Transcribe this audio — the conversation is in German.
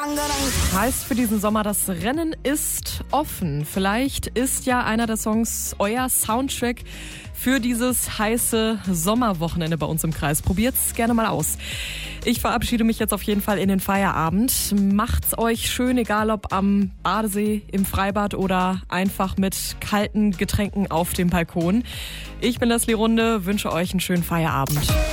Heißt für diesen Sommer, das Rennen ist offen. Vielleicht ist ja einer der Songs euer Soundtrack für dieses heiße Sommerwochenende bei uns im Kreis. Probiert's gerne mal aus. Ich verabschiede mich jetzt auf jeden Fall in den Feierabend. Macht's euch schön, egal ob am Badesee, im Freibad oder einfach mit kalten Getränken auf dem Balkon. Ich bin Leslie Runde, wünsche euch einen schönen Feierabend.